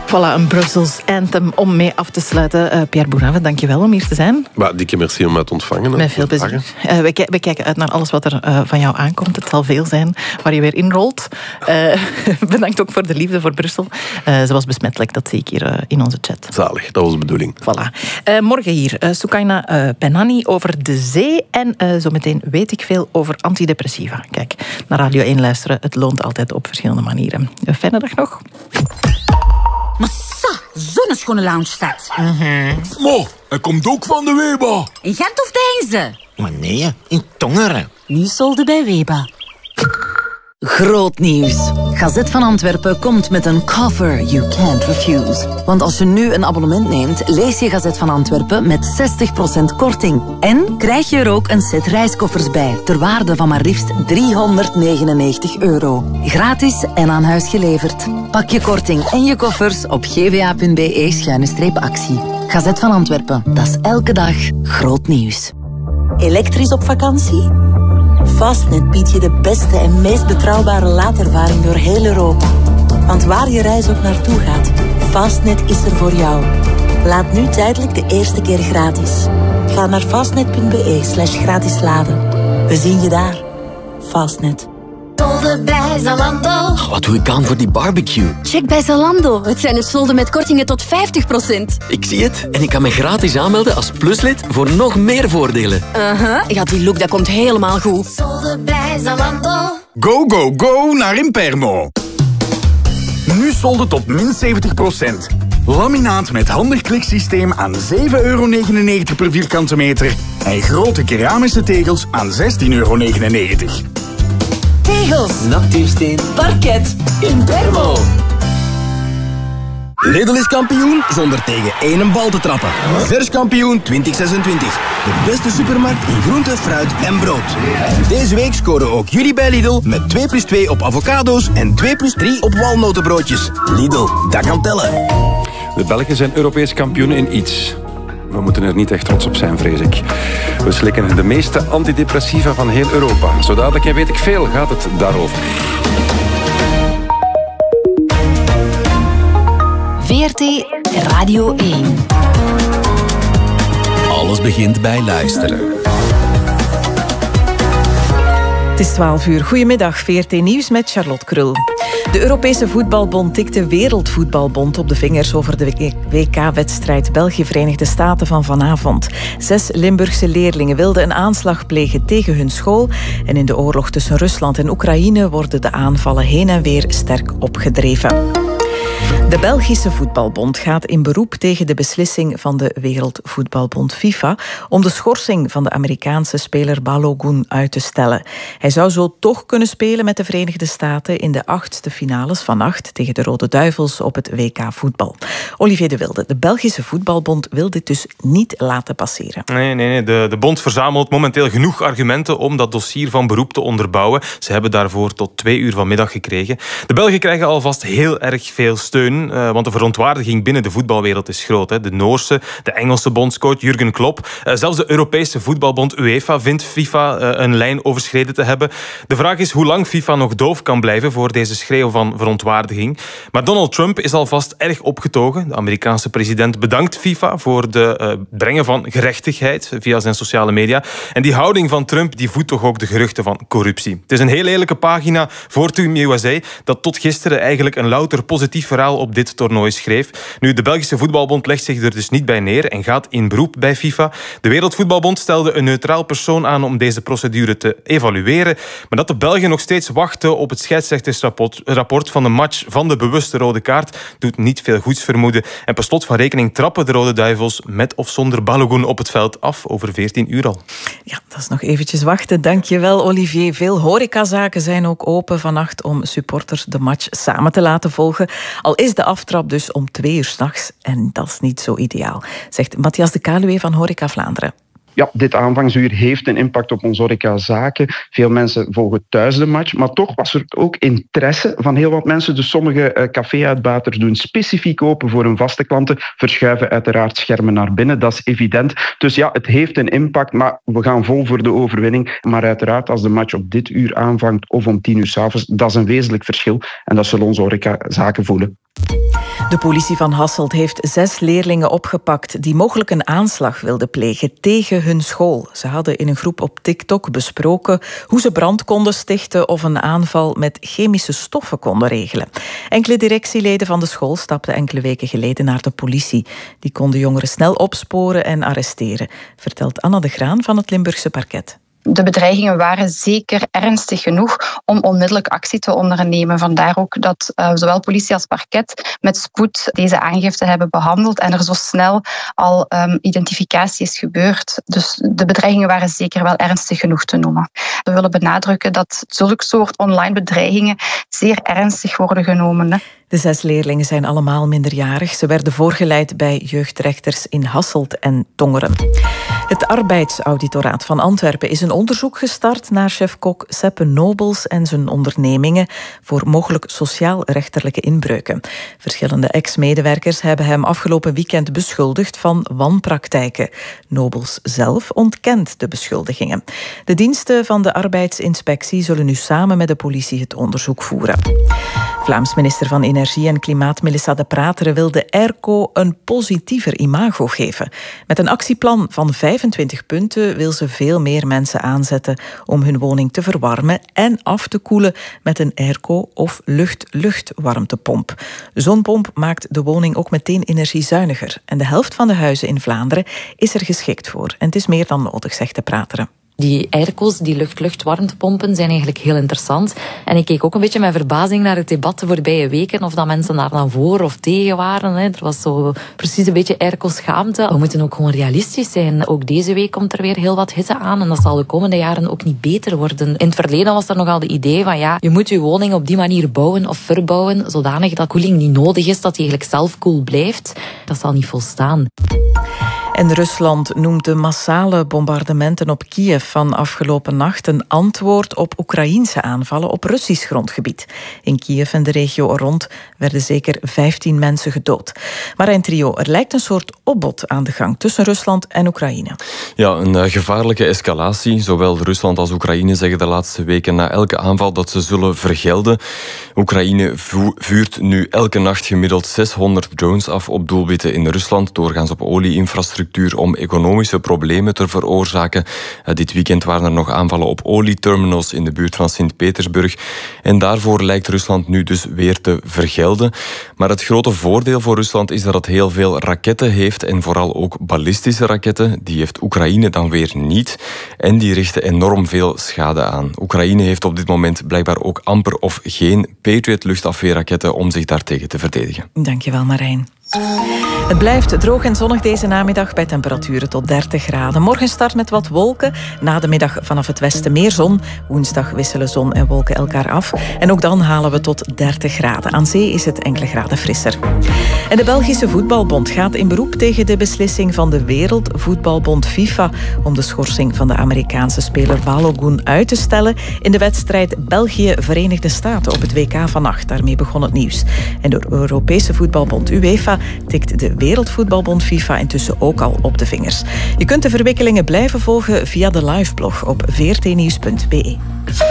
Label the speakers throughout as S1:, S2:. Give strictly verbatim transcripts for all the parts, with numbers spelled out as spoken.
S1: Voilà, een Brussels anthem om mee af te sluiten. Uh, Pierre Bourave, dank je wel om hier te zijn.
S2: Bah, dikke merci om mij te ontvangen.
S1: Met veel plezier. Uh, we, k- we kijken uit naar alles wat er uh, van jou aankomt. Het zal veel zijn waar je weer inrolt. Uh, bedankt ook voor de liefde voor Brussel. Uh, ze was besmettelijk, dat zie ik hier uh, in onze chat.
S2: Zalig, dat was de bedoeling.
S1: Voilà. Uh, morgen hier, uh, Sukaina uh, Penani over de zee. En uh, zometeen weet ik veel over antidepressiva. Kijk, naar Radio één luisteren, het loont altijd op verschillende manieren. Een fijne dag nog.
S3: Massa, zo'n schone loungestad.
S4: Mm-hmm. Mo, hij komt ook van de Weba.
S3: In Gent of Deinze?
S5: Maar nee, in Tongeren.
S3: Nu solde bij Weba.
S6: Groot nieuws. Gazet van Antwerpen komt met een cover you can't refuse. Want als je nu een abonnement neemt, lees je Gazet van Antwerpen met zestig procent korting. En krijg je er ook een set reiskoffers bij, ter waarde van maar liefst driehonderdnegenennegentig euro. Gratis en aan huis geleverd. Pak je korting en je koffers op gva.be schuine streep actie. Gazet van Antwerpen, dat is elke dag groot nieuws.
S7: Elektrisch op vakantie? Fastnet biedt je de beste en meest betrouwbare laadervaring door heel Europa. Want waar je reis ook naartoe gaat, Fastnet is er voor jou. Laat nu tijdelijk de eerste keer gratis. Ga naar fastnet.be slash gratis laden. We zien je daar. Fastnet.
S8: Solden bij Zalando.
S5: Wat doe ik aan voor die barbecue?
S8: Check bij Zalando. Het zijn de solden met kortingen tot vijftig procent.
S5: Ik zie het. En ik kan me gratis aanmelden als pluslid voor nog meer voordelen.
S8: Uh-huh. Ja, die look dat komt helemaal goed. Solden bij Zalando.
S4: Go, go, go naar Impermo. Nu solden tot min zeventig procent. Laminaat met handig kliksysteem aan zeven euro negenennegentig per vierkante meter. En grote keramische tegels aan zestien euro negenennegentig.
S6: Tegels,
S5: Natuursteen,
S6: parket,
S5: Impermo.
S9: Lidl is kampioen zonder tegen één bal te trappen. Vers kampioen twintig zesentwintig. De beste supermarkt in groente, fruit en brood. En deze week scoren ook jullie bij Lidl met twee plus twee op avocado's en twee plus drie op walnotenbroodjes. Lidl, dat kan tellen.
S10: De Belgen zijn Europees kampioen in iets. We moeten er niet echt trots op zijn, vrees ik. We slikken de meeste antidepressiva van heel Europa. Zo dadelijk en weet ik veel gaat het daarover.
S11: V R T Radio één.
S12: Alles begint bij luisteren.
S1: Het is twaalf uur. Goedemiddag, V R T Nieuws met Charlotte Krul. De Europese Voetbalbond tikt de Wereldvoetbalbond op de vingers over de W K-wedstrijd België-Verenigde Staten van vanavond. Zes Limburgse leerlingen wilden een aanslag plegen tegen hun school. En in de oorlog tussen Rusland en Oekraïne worden de aanvallen heen en weer sterk opgedreven. De Belgische Voetbalbond gaat in beroep tegen de beslissing van de Wereldvoetbalbond FIFA om de schorsing van de Amerikaanse speler Balogun uit te stellen. Hij zou zo toch kunnen spelen met de Verenigde Staten in de achtste finales vannacht tegen de Rode Duivels op het W K voetbal. Olivier de Wilde, de Belgische Voetbalbond wil dit dus niet laten passeren.
S13: Nee, nee, nee. De, de bond verzamelt momenteel genoeg argumenten om dat dossier van beroep te onderbouwen. Ze hebben daarvoor tot twee uur vanmiddag gekregen. De Belgen krijgen alvast heel erg veel steun. Uh, want de verontwaardiging binnen de voetbalwereld is groot. Hè. De Noorse, de Engelse bondscoach Jurgen Klopp. Uh, zelfs de Europese voetbalbond UEFA vindt FIFA uh, een lijn overschreden te hebben. De vraag is hoe lang FIFA nog doof kan blijven voor deze schreeuw van verontwaardiging. Maar Donald Trump is alvast erg opgetogen. De Amerikaanse president bedankt FIFA voor de uh, brengen van gerechtigheid via zijn sociale media. En die houding van Trump die voedt toch ook de geruchten van corruptie. Het is een heel lelijke pagina voor Team U S A dat tot gisteren eigenlijk een louter positief verhaal op dit toernooi schreef. Nu, de Belgische Voetbalbond legt zich er dus niet bij neer en gaat in beroep bij FIFA. De Wereldvoetbalbond stelde een neutraal persoon aan om deze procedure te evalueren, maar dat de Belgen nog steeds wachten op het scheidsrechtersrapport rapport van de match van de bewuste rode kaart doet niet veel goeds vermoeden. En per slot van rekening trappen de Rode Duivels met of zonder Balogun op het veld af over veertien uur al.
S1: Ja, dat is nog eventjes wachten. Dankjewel, Olivier. Veel horecazaken zijn ook open vannacht om supporters de match samen te laten volgen. Al is de aftrap dus om twee uur 's nachts en dat is niet zo ideaal, zegt Matthias de Kaluwe van Horeca Vlaanderen.
S14: ja, dit aanvangsuur heeft een impact op onze horecazaken. Veel mensen volgen thuis de match, maar toch was er ook interesse van heel wat mensen. Dus sommige uh, café-uitbaters doen specifiek open voor hun vaste klanten, verschuiven uiteraard schermen naar binnen, dat is evident. Dus ja, het heeft een impact, maar we gaan vol voor de overwinning. Maar uiteraard, als de match op dit uur aanvangt of om tien uur 's avonds, dat is een wezenlijk verschil en dat zullen onze horecazaken voelen.
S1: De politie van Hasselt heeft zes leerlingen opgepakt die mogelijk een aanslag wilden plegen tegen hun school. Ze hadden in een groep op TikTok besproken hoe ze brand konden stichten of een aanval met chemische stoffen konden regelen. Enkele directieleden van de school stapten enkele weken geleden naar de politie. Die kon de jongeren snel opsporen en arresteren, vertelt Anna de Graan van het Limburgse parket.
S15: De bedreigingen waren zeker ernstig genoeg om onmiddellijk actie te ondernemen. Vandaar ook dat uh, zowel politie als parket met spoed deze aangifte hebben behandeld en er zo snel al um, identificatie is gebeurd. Dus de bedreigingen waren zeker wel ernstig genoeg te noemen. We willen benadrukken dat zulke soort online bedreigingen zeer ernstig worden genomen. Hè.
S1: De zes leerlingen zijn allemaal minderjarig. Ze werden voorgeleid bij jeugdrechters in Hasselt en Tongeren. Het Arbeidsauditoraat van Antwerpen is een onderzoek gestart naar chef-kok Seppe Nobels en zijn ondernemingen voor mogelijk sociaal-rechterlijke inbreuken. Verschillende ex-medewerkers hebben hem afgelopen weekend beschuldigd van wanpraktijken. Nobels zelf ontkent de beschuldigingen. De diensten van de arbeidsinspectie zullen nu samen met de politie het onderzoek voeren. Vlaams minister van Energie en Klimaat Melissa De Prateren wil de airco een positiever imago geven. Met een actieplan van vijfentwintig punten wil ze veel meer mensen aanzetten om hun woning te verwarmen en af te koelen met een airco of lucht-lucht-warmtepomp. Zo'n pomp maakt de woning ook meteen energiezuiniger. En de helft van de huizen in Vlaanderen is er geschikt voor. En het is meer dan nodig, zegt De Prateren.
S16: Die airco's, die lucht-lucht-warmtepompen, zijn eigenlijk heel interessant. En ik keek ook een beetje met verbazing naar het debat de voorbije weken, of dat mensen daar dan voor of tegen waren. Er was zo precies een beetje airco-schaamte. We moeten ook gewoon realistisch zijn. Ook deze week komt er weer heel wat hitte aan en dat zal de komende jaren ook niet beter worden. In het verleden was er nogal de idee van ja, je moet je woning op die manier bouwen of verbouwen, zodanig dat koeling niet nodig is, dat die eigenlijk zelf koel blijft. Dat zal niet volstaan.
S1: En Rusland noemt de massale bombardementen op Kiev van afgelopen nacht een antwoord op Oekraïense aanvallen op Russisch grondgebied. In Kiev en de regio er rond werden zeker vijftien mensen gedood. Marijn Trio, er lijkt een soort opbod aan de gang tussen Rusland en Oekraïne.
S17: Ja, een uh, gevaarlijke escalatie. Zowel Rusland als Oekraïne zeggen de laatste weken na elke aanval dat ze zullen vergelden. Oekraïne vu- vuurt nu elke nacht gemiddeld zeshonderd drones af op doelwitten in Rusland, doorgaans op olieinfrastructuur om economische problemen te veroorzaken. Uh, dit weekend waren er nog aanvallen op olieterminals in de buurt van Sint-Petersburg. En daarvoor lijkt Rusland nu dus weer te vergelden. Maar het grote voordeel voor Rusland is dat het heel veel raketten heeft en vooral ook ballistische raketten. Die heeft Oekraïne dan weer niet. En die richten enorm veel schade aan. Oekraïne heeft op dit moment blijkbaar ook amper of geen Patriot-luchtafweerraketten om zich daartegen te verdedigen.
S1: Dankjewel, Marijn. Het blijft droog en zonnig deze namiddag bij temperaturen tot dertig graden. Morgen start met wat wolken. Na de middag vanaf het westen meer zon. Woensdag wisselen zon en wolken elkaar af. En ook dan halen we tot dertig graden. Aan zee is het enkele graden frisser. En de Belgische Voetbalbond gaat in beroep tegen de beslissing van de Wereldvoetbalbond FIFA om de schorsing van de Amerikaanse speler Balogun uit te stellen in de wedstrijd België-Verenigde Staten op het W K vannacht. Daarmee begon het nieuws. En de Europese Voetbalbond UEFA tikt de Wereldvoetbalbond FIFA intussen ook al op de vingers. Je kunt de verwikkelingen blijven volgen via de liveblog op v r t nieuws punt b e.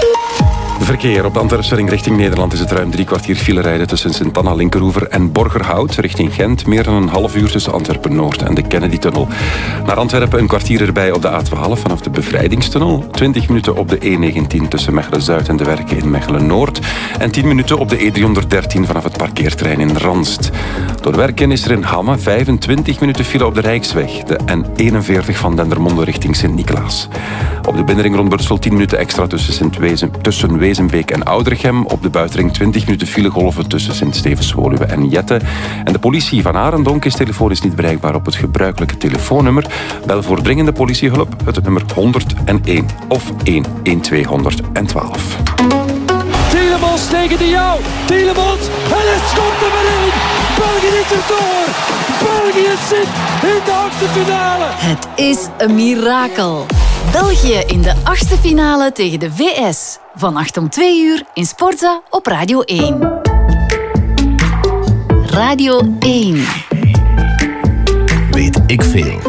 S10: Verkeer op de Antwerpsring richting Nederland is het ruim drie kwartier file rijden tussen Sint-Anna, Linkeroever en Borgerhout. Richting Gent meer dan een half uur tussen Antwerpen-Noord en de Kennedy-tunnel. Naar Antwerpen een kwartier erbij op de A twaalf vanaf de Bevrijdingstunnel. twintig minuten op de E negentien tussen Mechelen-Zuid en de Werken in Mechelen-Noord. En tien minuten op de E driehonderddertien vanaf het parkeerterrein in Ranst. Door Werken is er in Hamme vijfentwintig minuten file op de Rijksweg. De N eenenveertig van Dendermonde richting Sint-Niklaas. Op de binnenring rond Brussel tien minuten extra tussen Sint-Wezen, tussen Wezenbeek en Oudergem. Op de buitenring twintig minuten filegolven tussen Sint-Stevens-Woluwe en Jette. En de politie van Arendonk is telefonisch niet bereikbaar op het gebruikelijke telefoonnummer. Bel voor dringende politiehulp het nummer honderd één of één één twee een twee.
S18: Tielemans tegen de jou. Tielemans en het schot er weer in. België is erdoor. België zit in de achtste finale.
S11: Het is een mirakel. België in de achtste finale tegen de V S. Vannacht om twee uur in Sportza op Radio één. Radio één.
S12: Weet ik veel.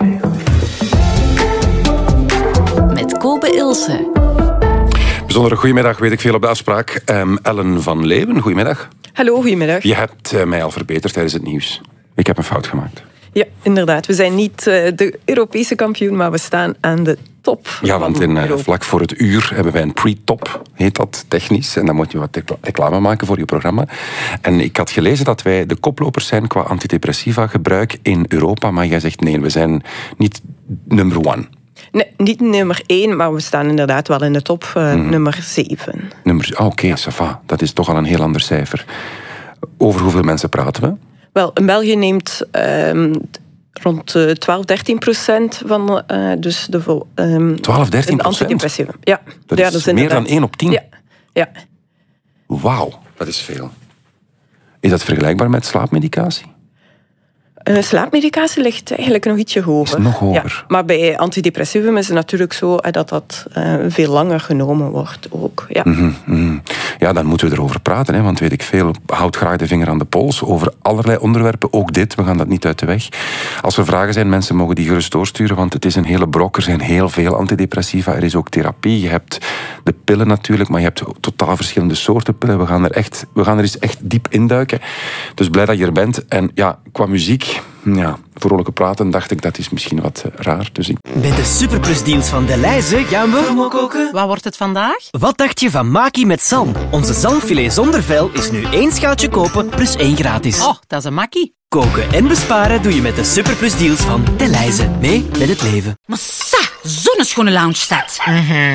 S11: Met Kobe Ilse.
S10: Bijzondere goedemiddag, weet ik veel op de afspraak. Um, Ellen van Leeuwen, goedemiddag.
S19: Hallo, goedemiddag.
S10: Je hebt uh, mij al verbeterd tijdens het nieuws. Ik heb een fout gemaakt.
S19: Ja, inderdaad. We zijn niet uh, de Europese kampioen, maar we staan aan de top.
S10: Ja, want in, uh, vlak voor het uur hebben wij een pre-top, heet dat technisch. En dan moet je wat reclame maken voor je programma. En ik had gelezen dat wij de koplopers zijn qua antidepressiva gebruik in Europa. Maar jij zegt nee, we zijn niet number one.
S19: Nee, niet nummer één, maar we staan inderdaad wel in de top, uh, hmm. nummer zeven.
S10: Nummer, ah, Oké, okay, ça va. Dat is toch al een heel ander cijfer. Over hoeveel mensen praten we?
S19: Wel, in België neemt um, rond uh, twaalf, dertien procent van uh, dus de um,
S10: twaalf, dertien procent?
S19: Antidepressiva. Ja.
S10: Dat
S19: ja,
S10: is,
S19: dat is
S10: meer
S19: inderdaad.
S10: dan één op tien?
S19: Ja. ja.
S10: Wauw, dat is veel. Is dat vergelijkbaar met slaapmedicatie?
S19: Uh, slaapmedicatie ligt eigenlijk nog ietsje hoger.
S10: Is nog hoger.
S19: Ja, maar bij antidepressivum is het natuurlijk zo uh, dat dat uh, veel langer genomen wordt ook. Ja,
S10: mm-hmm, mm-hmm. Ja, dan moeten we erover praten, hè, want weet ik veel, houd graag de vinger aan de pols over allerlei onderwerpen, ook dit, we gaan dat niet uit de weg. Als er vragen zijn, mensen mogen die gerust doorsturen, want het is een hele brok, er zijn heel veel antidepressiva, er is ook therapie, je hebt de pillen natuurlijk, maar je hebt totaal verschillende soorten pillen, we gaan er, echt, we gaan er eens echt diep induiken. Dus blij dat je er bent. En ja, qua muziek, ja, vrolijke praten dacht ik, dat is misschien wat uh, raar. Dus ik...
S20: Bij de Superplus-deals van Delhaize gaan we... Promo koken.
S21: Wat wordt het vandaag?
S20: Wat dacht je van Maki met zalm? Onze zalmfilet zonder vel is nu één schaaltje kopen plus één gratis.
S21: Oh, dat is een makkie.
S20: Koken en besparen doe je met de Superplus-deals van Delhaize. Mee met het leven.
S3: Massa, zo'n schone lounge staat.
S21: Mm-hmm.